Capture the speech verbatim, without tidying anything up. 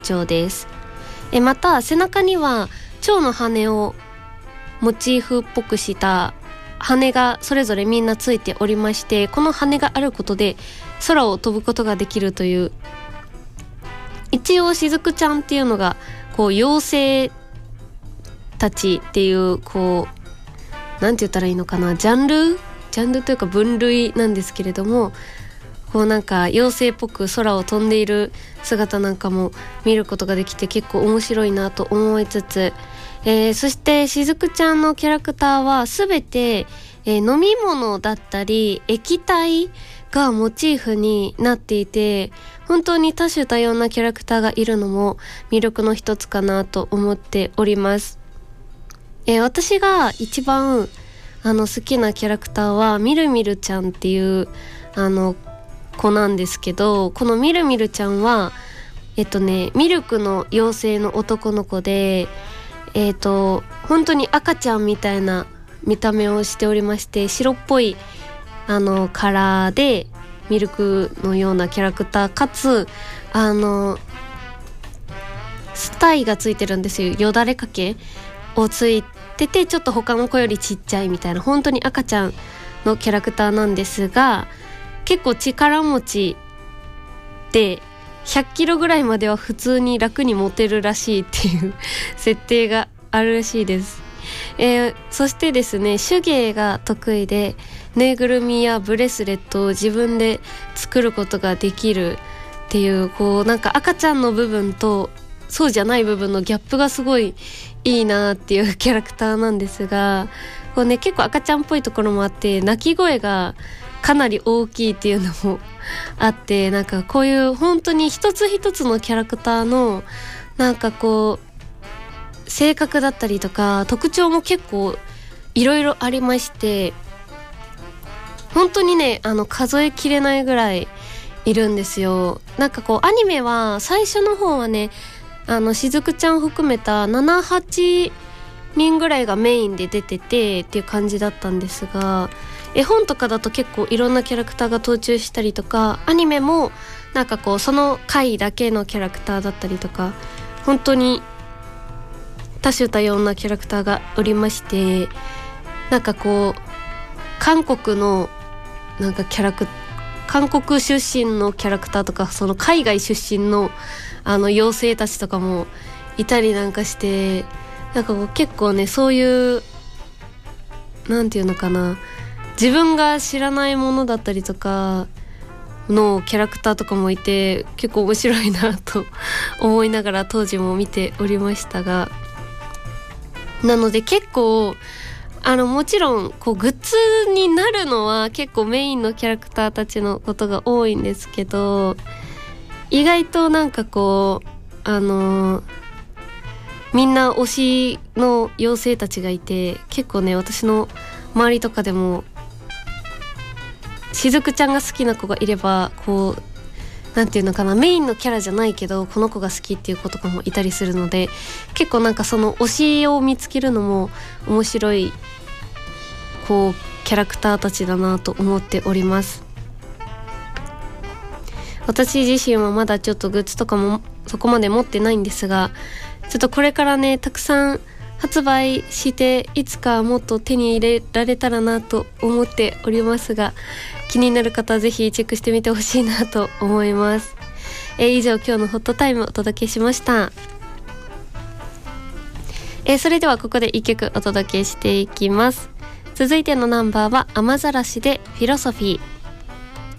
蝶です。えまた背中には蝶の羽をモチーフっぽくした羽がそれぞれみんなついておりまして、この羽があることで空を飛ぶことができるという、一応しずくちゃんっていうのがこう妖精たちっていうこうなんて言ったらいいのかな、ジャンルジャンルというか分類なんですけれども、こうなんか妖精っぽく空を飛んでいる姿なんかも見ることができて結構面白いなと思いつつ、えー、そしてしずくちゃんのキャラクターはすべて、えー、飲み物だったり液体がモチーフになっていて、本当に多種多様なキャラクターがいるのも魅力の一つかなと思っております。えー、私が一番あの好きなキャラクターはみるみるちゃんっていうあの子なんですけど、このみるみるちゃんはえっとねミルクの妖精の男の子で、えっと本当に赤ちゃんみたいな見た目をしておりまして、白っぽいあのカラーでミルクのようなキャラクターかつあのスタイがついてるんですよ。よだれかけをついてて、ちょっと他の子よりちっちゃいみたいな本当に赤ちゃんのキャラクターなんですが、結構力持ちでひゃっキロぐらいまでは普通に楽に持てるらしいっていう設定があるらしいです。えー、そしてですね、手芸が得意でぬいぐるみやブレスレットを自分で作ることができるっていう、こうなんか赤ちゃんの部分とそうじゃない部分のギャップがすごいいいなっていうキャラクターなんですが、こうね結構赤ちゃんっぽいところもあって泣き声がかなり大きいっていうのもあって、なんかこういう本当に一つ一つのキャラクターのなんかこう性格だったりとか特徴も結構いろいろありまして、本当にねあの数えきれないぐらいいるんですよ。なんかこうアニメは最初の方はねあのしずくちゃんを含めたななはちにんぐらいがメインで出ててっていう感じだったんですが、絵本とかだと結構いろんなキャラクターが登場したりとか、アニメもなんかこうその回だけのキャラクターだったりとか、本当に多種多様なキャラクターがおりまして、なんかこう韓国のなんかキャラク韓国出身のキャラクターとか、その海外出身のあの妖精たちとかもいたりなんかして、なんかこう結構ねそういうなんていうのかな、自分が知らないものだったりとかのキャラクターとかもいて結構面白いなと思いながら当時も見ておりましたが、なので結構あのもちろんこうグッズになるのは結構メインのキャラクターたちのことが多いんですけど、意外となんかこうあのみんな推しの妖精たちがいて、結構ね私の周りとかでもしずくちゃんが好きな子がいれば、こうなんていうのかな、メインのキャラじゃないけどこの子が好きっていう子とかもいたりするので、結構なんかその推しを見つけるのも面白いこうキャラクターたちだなと思っております。私自身はまだちょっとグッズとかもそこまで持ってないんですが、ちょっとこれからねたくさん発売していつかもっと手に入れられたらなと思っておりますが、気になる方はぜひチェックしてみてほしいなと思います。えー、以上今日のホットタイムをお届けしました。えー、それではここで一曲お届けしていきます。続いてのナンバーは雨ざらしでフィロソフィー。